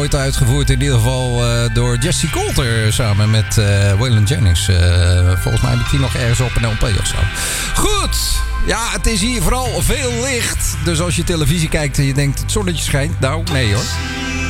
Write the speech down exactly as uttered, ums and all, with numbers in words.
Ooit uitgevoerd in ieder geval uh, door Jesse Coulter samen met uh, Waylon Jennings. Uh, volgens mij heb ik die nog ergens op een L P of zo. Goed, ja, het is hier vooral veel licht. Dus als je televisie kijkt en je denkt het zonnetje schijnt, nou nee hoor.